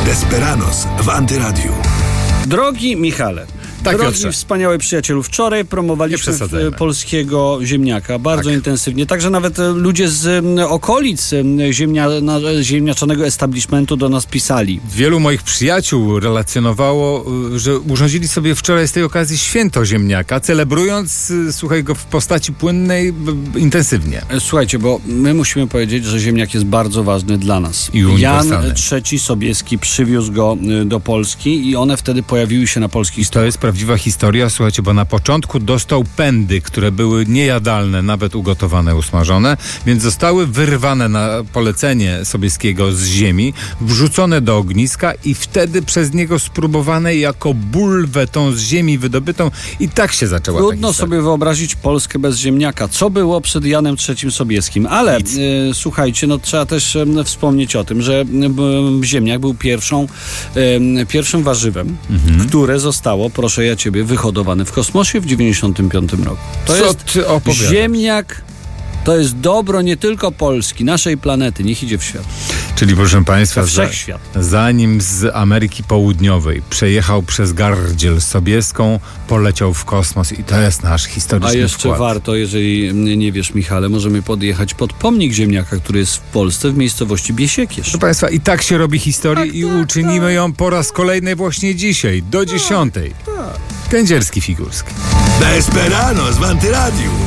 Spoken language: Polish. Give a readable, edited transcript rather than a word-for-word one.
Desperados w Antyradiu. Drogi Michale, Tak, drogi Piotrze. wspaniały przyjacielu, wczoraj promowaliśmy polskiego ziemniaka bardzo intensywnie. Także nawet ludzie z okolic ziemniaczanego establishmentu do nas pisali. Wielu moich przyjaciół relacjonowało, że urządzili sobie wczoraj z tej okazji święto ziemniaka, celebrując, słuchaj, go w postaci płynnej intensywnie. Słuchajcie, bo my musimy powiedzieć, że ziemniak jest bardzo ważny dla nas. I Jan uniwersalny. III Sobieski przywiózł go do Polski i one wtedy pojawiły się na polskich To jest prawdziwa historia, słuchajcie, bo na początku dostał pędy, które były niejadalne, nawet ugotowane, usmażone, więc zostały wyrwane na polecenie Sobieskiego z ziemi, wrzucone do ogniska i wtedy przez niego spróbowane jako bulwę tą z ziemi wydobytą i tak się zaczęła ta Trudno historia. sobie wyobrazić Polskę bez ziemniaka. Co było przed Janem III Sobieskim? Ale słuchajcie, no trzeba też wspomnieć o tym, że ziemniak był pierwszym warzywem, które zostało, proszę ja ciebie, wyhodowane w kosmosie w 95 roku. To Co jest ty opowiadasz? ziemniak. To jest dobro nie tylko Polski, naszej planety. Niech idzie w świat. Czyli proszę Państwa, Wszechświat. zanim z Ameryki Południowej przejechał przez Gardziel Sobieską, poleciał w kosmos i to jest nasz historyczny A jeszcze wkład. warto, jeżeli nie wiesz, Michale, możemy podjechać pod pomnik ziemniaka, który jest w Polsce, w miejscowości Biesiekierz. Proszę Państwa, i tak się robi historię i uczynimy ją po raz kolejny właśnie dzisiaj, do 10:00. Kędzierski Figurski. Desperados w Antyradiu.